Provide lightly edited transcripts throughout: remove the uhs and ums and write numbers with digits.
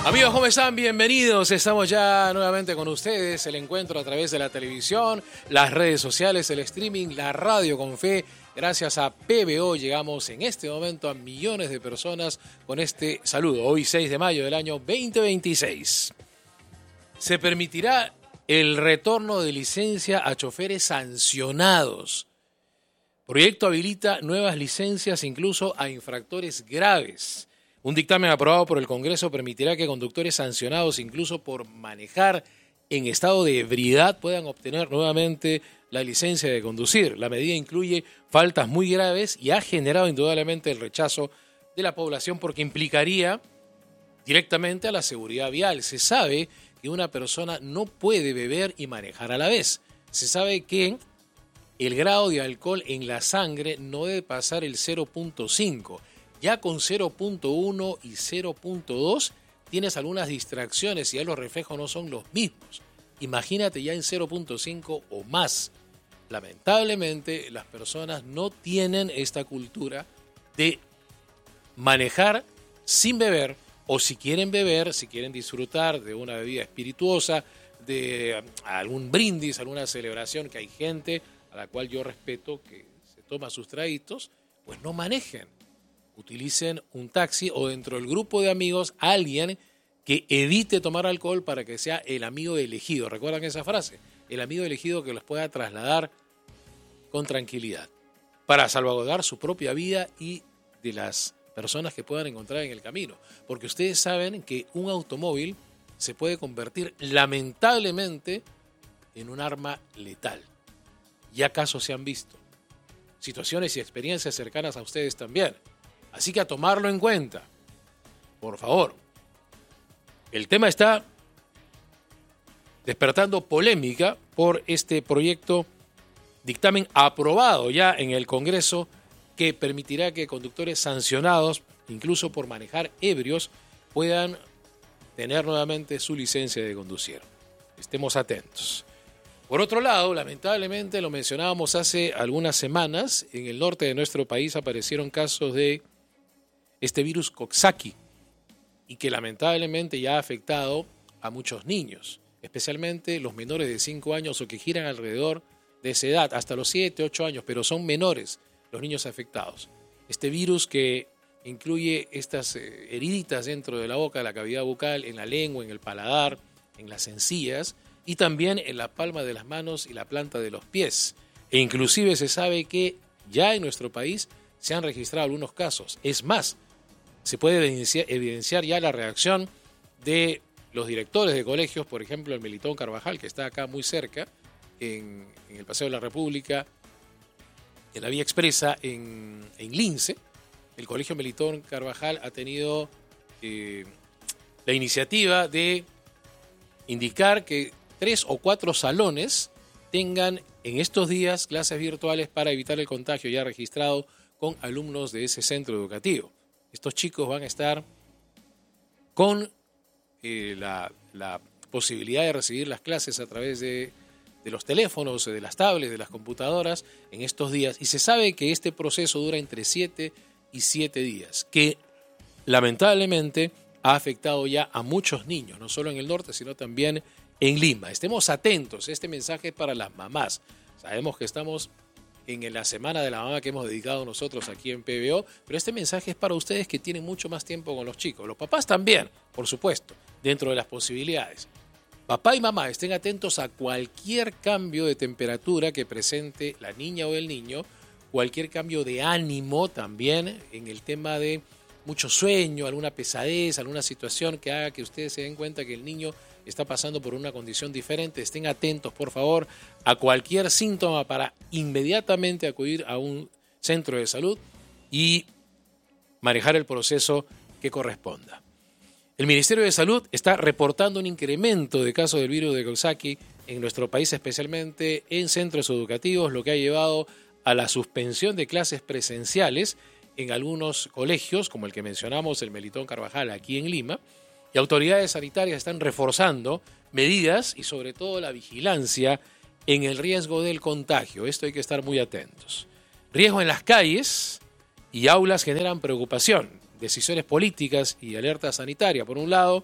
Amigos, ¿cómo están? Bienvenidos. Estamos ya nuevamente con ustedes. El encuentro a través de la televisión, las redes sociales, el streaming, la radio con fe. Gracias a PBO llegamos en este momento a millones de personas con este saludo. Hoy 6 de mayo del año 2026. Se permitirá el retorno de licencia a choferes sancionados. Proyecto habilita nuevas licencias incluso a infractores graves. Un dictamen aprobado por el Congreso permitirá que conductores sancionados incluso por manejar en estado de ebriedad puedan obtener nuevamente la licencia de conducir. La medida incluye faltas muy graves y ha generado indudablemente el rechazo de la población porque implicaría directamente a la seguridad vial. Se sabe que una persona no puede beber y manejar a la vez. Se sabe que el grado de alcohol en la sangre no debe pasar el 0.5. Ya con 0.1 y 0.2 tienes algunas distracciones y ya los reflejos no son los mismos. Imagínate ya en 0.5 o más. Lamentablemente las personas no tienen esta cultura de manejar sin beber, o si quieren beber, si quieren disfrutar de una bebida espirituosa, de algún brindis, alguna celebración, que hay gente a la cual yo respeto que se toma sus traguitos, pues no manejen. Utilicen un taxi o dentro del grupo de amigos alguien que evite tomar alcohol para que sea el amigo elegido. ¿Recuerdan esa frase? El amigo elegido que los pueda trasladar con tranquilidad para salvaguardar su propia vida y de las personas que puedan encontrar en el camino. Porque ustedes saben que un automóvil se puede convertir lamentablemente en un arma letal. Ya casos se han visto. Situaciones y experiencias cercanas a ustedes también. Así que a tomarlo en cuenta, por favor. El tema está despertando polémica por este proyecto dictamen aprobado ya en el Congreso que permitirá que conductores sancionados, incluso por manejar ebrios, puedan tener nuevamente su licencia de conducir. Estemos atentos. Por otro lado, lamentablemente, lo mencionábamos hace algunas semanas, en el norte de nuestro país aparecieron casos de este virus Coxsackie y que lamentablemente ya ha afectado a muchos niños, especialmente los menores de 5 años o que giran alrededor de esa edad, hasta los 7, 8 años, pero son menores los niños afectados. Este virus que incluye estas heriditas dentro de la boca, la cavidad bucal, en la lengua, en el paladar, en las encías y también en la palma de las manos y la planta de los pies. E inclusive se sabe que ya en nuestro país se han registrado algunos casos. Es más, se puede evidenciar ya la reacción de los directores de colegios, por ejemplo, el Melitón Carvajal, que está acá muy cerca, en el Paseo de la República, en la Vía Expresa, en Lince. El Colegio Melitón Carvajal ha tenido la iniciativa de indicar que 3 o 4 salones tengan en estos días clases virtuales para evitar el contagio ya registrado con alumnos de ese centro educativo. Estos chicos van a estar con la posibilidad de recibir las clases a través de los teléfonos, de las tablets, de las computadoras en estos días. Y se sabe que este proceso dura entre 7 y 7 días, que lamentablemente ha afectado ya a muchos niños, no solo en el norte, sino también en Lima. Estemos atentos, este mensaje es para las mamás. Sabemos que estamos en la Semana de la Mamá que hemos dedicado nosotros aquí en PBO, pero este mensaje es para ustedes que tienen mucho más tiempo con los chicos. Los papás también, por supuesto, dentro de las posibilidades. Papá y mamá estén atentos a cualquier cambio de temperatura que presente la niña o el niño, cualquier cambio de ánimo también en el tema de mucho sueño, alguna pesadez, alguna situación que haga que ustedes se den cuenta que el niño está pasando por una condición diferente. Estén atentos, por favor, a cualquier síntoma para inmediatamente acudir a un centro de salud y manejar el proceso que corresponda. El Ministerio de Salud está reportando un incremento de casos del virus de Coxsackie en nuestro país, especialmente en centros educativos, lo que ha llevado a la suspensión de clases presenciales en algunos colegios, como el que mencionamos, el Melitón Carvajal, aquí en Lima, y autoridades sanitarias están reforzando medidas y sobre todo la vigilancia en el riesgo del contagio. Esto hay que estar muy atentos. Riesgo en las calles y aulas generan preocupación. Decisiones políticas y alerta sanitaria, por un lado,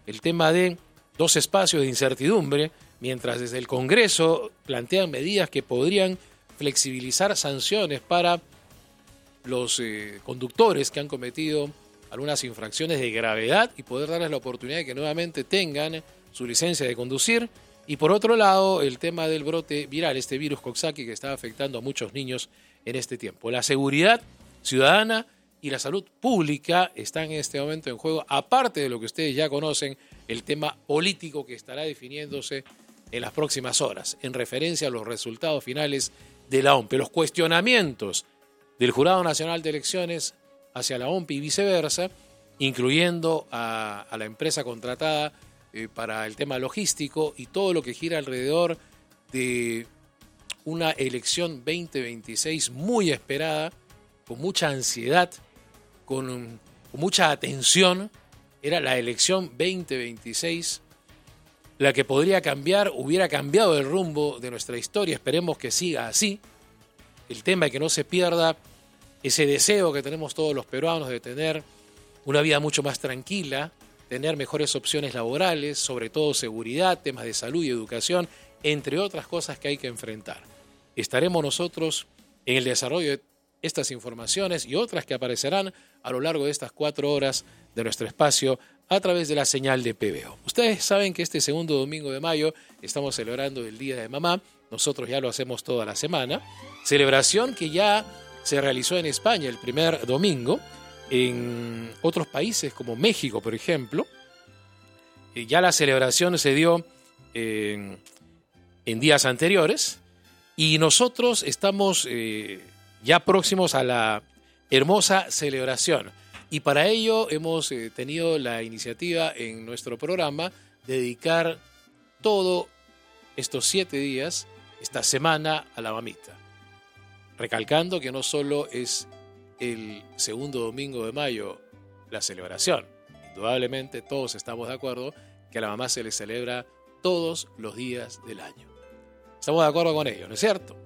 el tema de 2 espacios de incertidumbre, mientras desde el Congreso plantean medidas que podrían flexibilizar sanciones para los conductores que han cometido algunas infracciones de gravedad y poder darles la oportunidad de que nuevamente tengan su licencia de conducir. Y por otro lado, el tema del brote viral, este virus Coxsackie que está afectando a muchos niños en este tiempo. La seguridad ciudadana y la salud pública están en este momento en juego, aparte de lo que ustedes ya conocen, el tema político que estará definiéndose en las próximas horas, en referencia a los resultados finales de la OMP. Los cuestionamientos del Jurado Nacional de Elecciones hacia la OMP y viceversa, incluyendo a la empresa contratada para el tema logístico y todo lo que gira alrededor de una elección 2026 muy esperada, con mucha ansiedad, con mucha atención. Era la elección 2026 la que podría cambiar, hubiera cambiado el rumbo de nuestra historia. Esperemos que siga así. El tema es que no se pierda ese deseo que tenemos todos los peruanos de tener una vida mucho más tranquila, tener mejores opciones laborales, sobre todo seguridad, temas de salud y educación, entre otras cosas que hay que enfrentar. Estaremos nosotros en el desarrollo de estas informaciones y otras que aparecerán a lo largo de estas 4 horas de nuestro espacio a través de la señal de PBO. Ustedes saben que este segundo domingo de mayo estamos celebrando el Día de Mamá. Nosotros ya lo hacemos toda la semana. Celebración que ya se realizó en España el primer domingo. En otros países como México, por ejemplo, ya la celebración se dio en días anteriores y nosotros estamos ya próximos a la hermosa celebración. Y para ello hemos tenido la iniciativa en nuestro programa de dedicar todos estos 7 días, esta semana, a la mamita. Recalcando que no solo es el segundo domingo de mayo la celebración. Indudablemente todos estamos de acuerdo que a la mamá se le celebra todos los días del año. Estamos de acuerdo con ello, ¿no es cierto?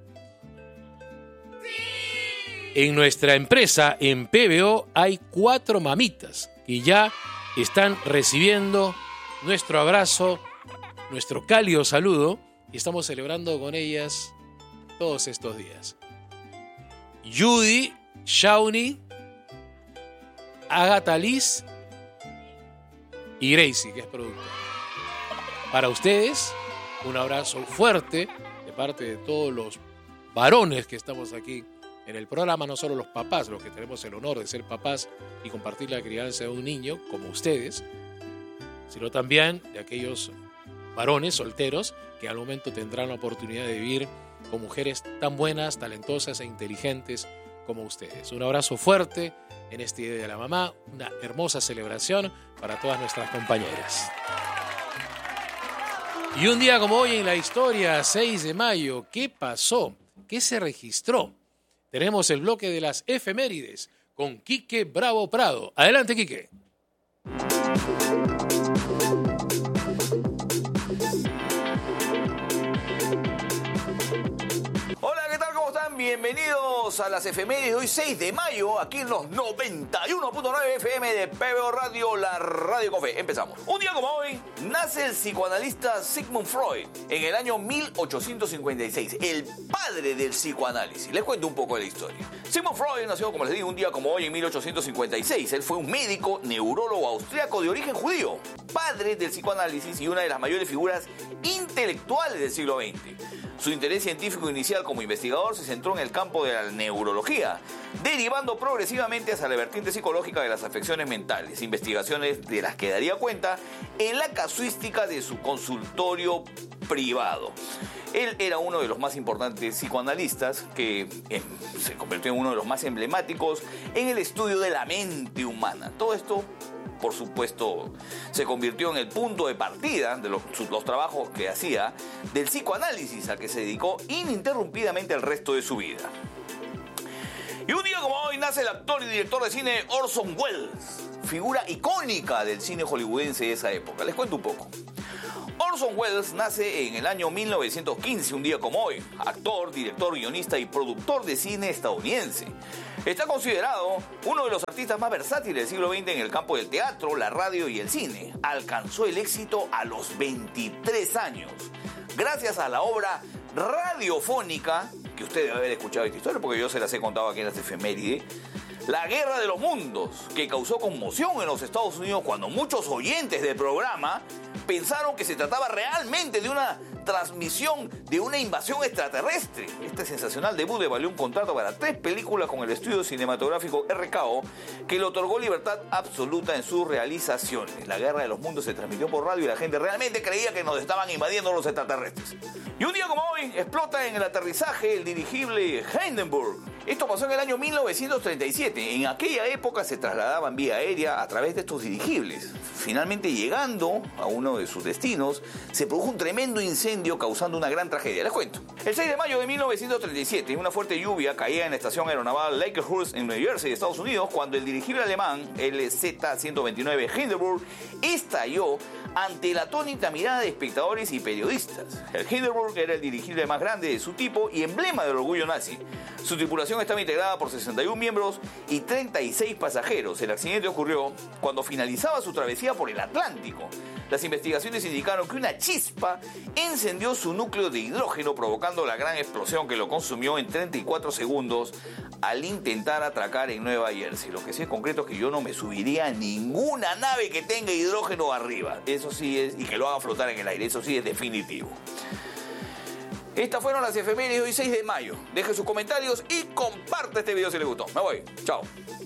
En nuestra empresa, en PBO, hay 4 mamitas que ya están recibiendo nuestro abrazo, nuestro cálido saludo, y estamos celebrando con ellas todos estos días. Judy, Shawnee, Agatha Liz y Gracie, que es productora. Para ustedes, un abrazo fuerte de parte de todos los varones que estamos aquí en el programa, no solo los papás, los que tenemos el honor de ser papás y compartir la crianza de un niño, como ustedes, sino también de aquellos varones solteros que al momento tendrán la oportunidad de vivir con mujeres tan buenas, talentosas e inteligentes como ustedes. Un abrazo fuerte en este Día de la Mamá, una hermosa celebración para todas nuestras compañeras. Y un día como hoy en la historia, 6 de mayo, ¿qué pasó? ¿Qué se registró? Tenemos el bloque de las efemérides con Quique Bravo Prado. Adelante, Quique. Bienvenidos a las efemérides de hoy, 6 de mayo, aquí en los 91.9 FM de PBO Radio, la radio con fe. Empezamos. Un día como hoy, nace el psicoanalista Sigmund Freud en el año 1856, el padre del psicoanálisis. Les cuento un poco de la historia. Sigmund Freud nació, como les digo, un día como hoy en 1856. Él fue un médico neurólogo austriaco de origen judío, padre del psicoanálisis y una de las mayores figuras intelectuales del siglo XX. Su interés científico inicial como investigador se centró en el campo de la neurología, derivando progresivamente hacia la vertiente psicológica de las afecciones mentales, investigaciones de las que daría cuenta en la casuística de su consultorio privado. Él era uno de los más importantes psicoanalistas que se convirtió en uno de los más emblemáticos en el estudio de la mente humana. Todo esto, por supuesto, se convirtió en el punto de partida de los trabajos que hacía del psicoanálisis al que se dedicó ininterrumpidamente el resto de su vida. Y un día como hoy nace el actor y director de cine Orson Welles, figura icónica del cine hollywoodense de esa época. Les cuento un poco. Orson Welles nace en el año 1915, un día como hoy, actor, director, guionista y productor de cine estadounidense. Está considerado uno de los artistas más versátiles del siglo XX en el campo del teatro, la radio y el cine. Alcanzó el éxito a los 23 años, gracias a la obra radiofónica, que usted debe haber escuchado esta historia porque yo se las he contado aquí en las efemérides, La Guerra de los Mundos, que causó conmoción en los Estados Unidos cuando muchos oyentes del programa pensaron que se trataba realmente de una transmisión de una invasión extraterrestre. Este sensacional debut le valió un contrato para 3 películas con el estudio cinematográfico RKO, que le otorgó libertad absoluta en sus realizaciones. La Guerra de los Mundos se transmitió por radio y la gente realmente creía que nos estaban invadiendo los extraterrestres. Y un día como hoy explota en el aterrizaje el dirigible Hindenburg. Esto pasó en el año 1937. En aquella época se trasladaban vía aérea a través de estos dirigibles. Finalmente, llegando a uno de sus destinos, se produjo un tremendo incendio causando una gran tragedia. Les cuento. El 6 de mayo de 1937, una fuerte lluvia caía en la estación aeronaval Lakehurst en New Jersey, Estados Unidos, cuando el dirigible alemán LZ-129 Hindenburg estalló ante la atónita mirada de espectadores y periodistas. El Hindenburg era el dirigible más grande de su tipo y emblema del orgullo nazi. Su tripulación estaba integrada por 61 miembros y 36 pasajeros. El accidente ocurrió cuando finalizaba su travesía por el Atlántico. Las investigaciones indicaron que una chispa encendió su núcleo de hidrógeno, provocando la gran explosión que lo consumió en 34 segundos al intentar atracar en Nueva Jersey. Lo que sí es concreto es que yo no me subiría a ninguna nave que tenga hidrógeno arriba. Eso sí es, y que lo haga flotar en el aire. Eso sí es definitivo. Estas fueron las efemérides de hoy, 6 de mayo. Deje sus comentarios y comparte este video si les gustó. Me voy. Chao.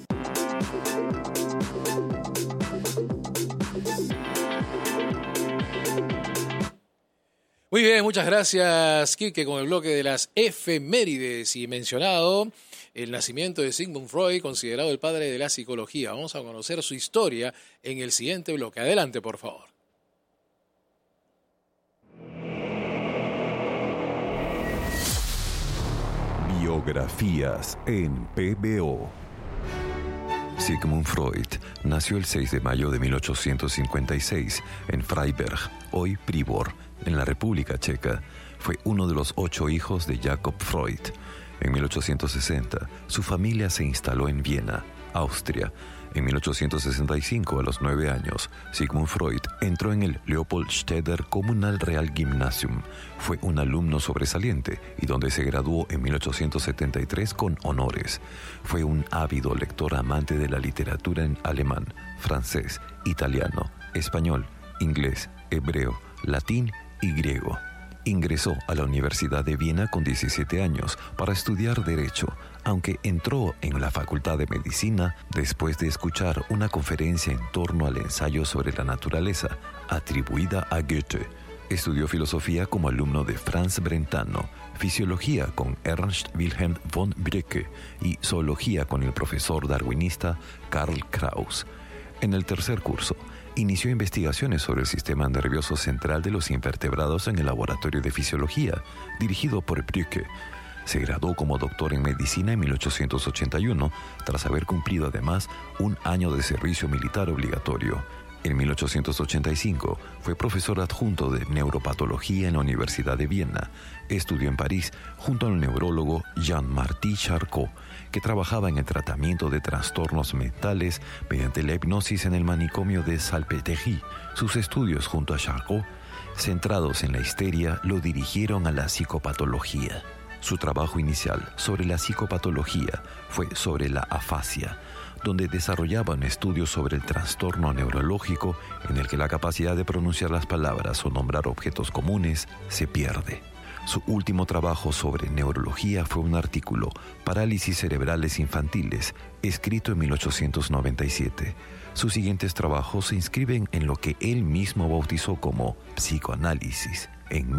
Muy bien, muchas gracias, Quique, con el bloque de las efemérides y mencionado el nacimiento de Sigmund Freud, considerado el padre de la psicología. Vamos a conocer su historia en el siguiente bloque. Adelante, por favor. Biografías en PBO. Sigmund Freud nació el 6 de mayo de 1856 en Freiberg, hoy Pribor, en la República Checa. Fue uno de los 8 hijos de Jakob Freud. En 1860, su familia se instaló en Viena, Austria. En 1865, a los 9 años, Sigmund Freud entró en el Leopoldstädter Kommunalrealgymnasium. Fue un alumno sobresaliente y donde se graduó en 1873 con honores. Fue un ávido lector amante de la literatura en alemán, francés, italiano, español, inglés, hebreo, latín y griego. Ingresó a la Universidad de Viena con 17 años para estudiar Derecho, aunque entró en la Facultad de Medicina después de escuchar una conferencia en torno al ensayo sobre la naturaleza, atribuida a Goethe. Estudió filosofía como alumno de Franz Brentano, fisiología con Ernst Wilhelm von Brecke y zoología con el profesor darwinista Karl Kraus. En el tercer curso, inició investigaciones sobre el sistema nervioso central de los invertebrados en el laboratorio de fisiología, dirigido por Brecke. Se graduó como doctor en medicina en 1881, tras haber cumplido además un año de servicio militar obligatorio. En 1885 fue profesor adjunto de neuropatología en la Universidad de Viena. Estudió en París junto al neurólogo Jean-Marty Charcot, que trabajaba en el tratamiento de trastornos mentales mediante la hipnosis en el manicomio de Salpêtrière. Sus estudios junto a Charcot, centrados en la histeria, lo dirigieron a la psicopatología. Su trabajo inicial sobre la psicopatología fue sobre la afasia, donde desarrollaba un estudio sobre el trastorno neurológico en el que la capacidad de pronunciar las palabras o nombrar objetos comunes se pierde. Su último trabajo sobre neurología fue un artículo, Parálisis cerebrales infantiles, escrito en 1897. Sus siguientes trabajos se inscriben en lo que él mismo bautizó como psicoanálisis en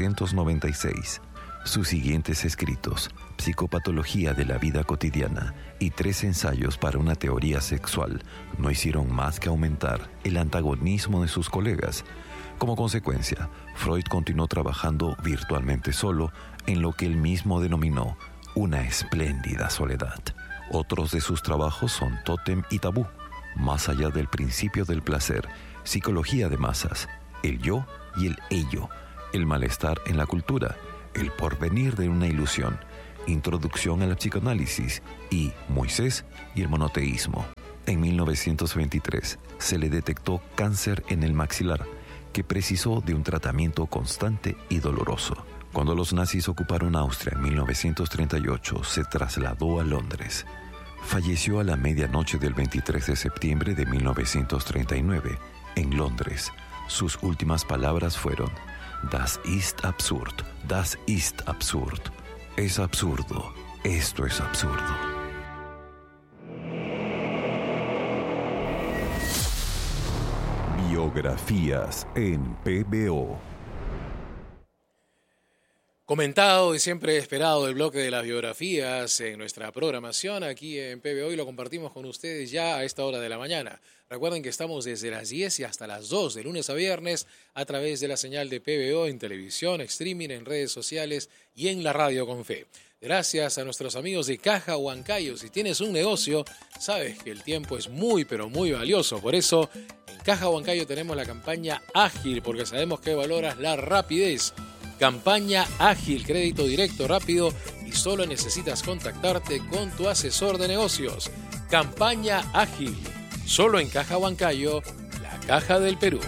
1896. Sus siguientes escritos, Psicopatología de la vida cotidiana y 3 ensayos para una teoría sexual, no hicieron más que aumentar el antagonismo de sus colegas. Como consecuencia, Freud continuó trabajando virtualmente solo en lo que él mismo denominó una espléndida soledad. Otros de sus trabajos son Tótem y Tabú, Más allá del principio del placer, Psicología de masas, El yo y el ello, El malestar en la cultura, El porvenir de una ilusión, Introducción a la psicoanálisis y Moisés y el monoteísmo. En 1923 se le detectó cáncer en el maxilar, que precisó de un tratamiento constante y doloroso. Cuando los nazis ocuparon Austria en 1938, se trasladó a Londres. Falleció a la medianoche del 23 de septiembre de 1939 en Londres. Sus últimas palabras fueron: Das ist absurd, das ist absurd. Es absurdo, esto es absurdo. Biografías en PBO. Comentado y siempre esperado el bloque de las biografías en nuestra programación aquí en PBO, y lo compartimos con ustedes ya a esta hora de la mañana. Recuerden que estamos desde las 10 y hasta las 2 de lunes a viernes a través de la señal de PBO en televisión, streaming, en redes sociales y en la radio con fe. Gracias a nuestros amigos de Caja Huancayo. Si tienes un negocio, sabes que el tiempo es muy, pero muy valioso. Por eso, en Caja Huancayo tenemos la campaña ágil, porque sabemos que valoras la rapidez. Campaña ágil, crédito directo rápido y solo necesitas contactarte con tu asesor de negocios. Campaña ágil, solo en Caja Huancayo, la Caja del Perú.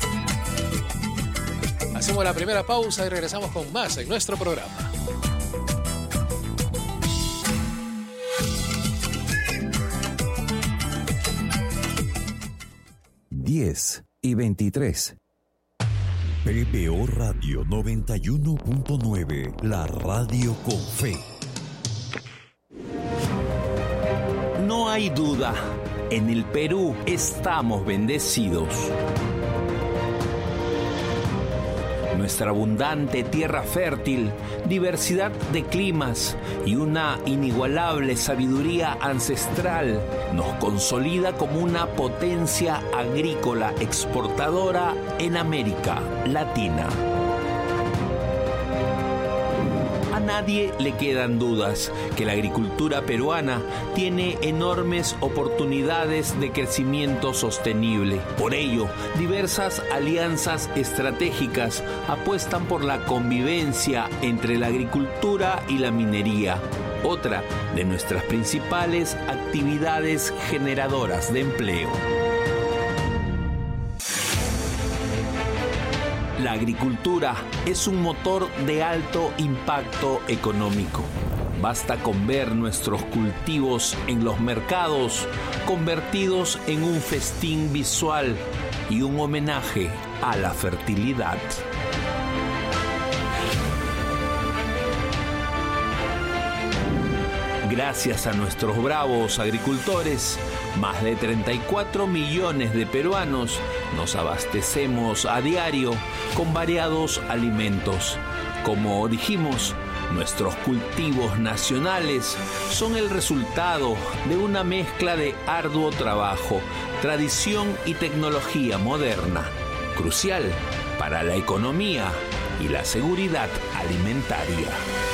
Hacemos la primera pausa y regresamos con más en nuestro programa. y 23. PBO Radio 91.9, la radio con fe. No hay duda, en el Perú estamos bendecidos. Nuestra abundante tierra fértil, diversidad de climas y una inigualable sabiduría ancestral nos consolida como una potencia agrícola exportadora en América Latina. A nadie le quedan dudas que la agricultura peruana tiene enormes oportunidades de crecimiento sostenible. Por ello, diversas alianzas estratégicas apuestan por la convivencia entre la agricultura y la minería, otra de nuestras principales actividades generadoras de empleo. La agricultura es un motor de alto impacto económico. Basta con ver nuestros cultivos en los mercados convertidos en un festín visual y un homenaje a la fertilidad. Gracias a nuestros bravos agricultores, más de 34 millones de peruanos nos abastecemos a diario con variados alimentos. Como dijimos, nuestros cultivos nacionales son el resultado de una mezcla de arduo trabajo, tradición y tecnología moderna, crucial para la economía y la seguridad alimentaria.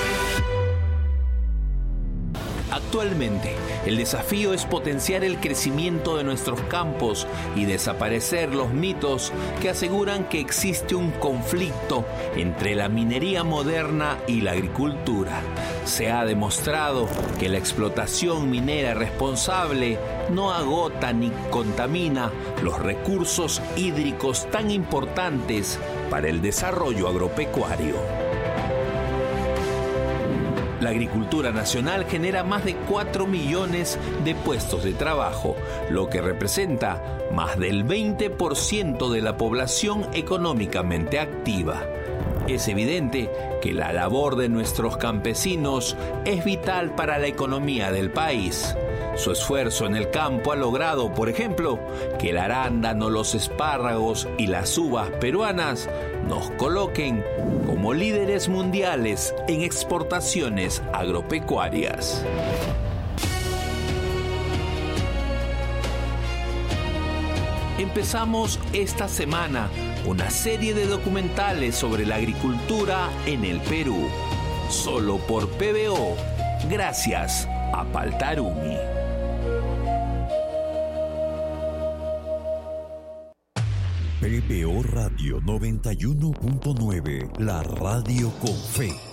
Actualmente, el desafío es potenciar el crecimiento de nuestros campos y desaparecer los mitos que aseguran que existe un conflicto entre la minería moderna y la agricultura. Se ha demostrado que la explotación minera responsable no agota ni contamina los recursos hídricos tan importantes para el desarrollo agropecuario. La agricultura nacional genera más de 4 millones de puestos de trabajo, lo que representa más del 20% de la población económicamente activa. Es evidente que la labor de nuestros campesinos es vital para la economía del país. Su esfuerzo en el campo ha logrado, por ejemplo, que el arándano, los espárragos y las uvas peruanas nos coloquen como líderes mundiales en exportaciones agropecuarias. Empezamos esta semana una serie de documentales sobre la agricultura en el Perú, solo por PBO, gracias a Paltarumi. PBO Radio 91.9, la radio con fe.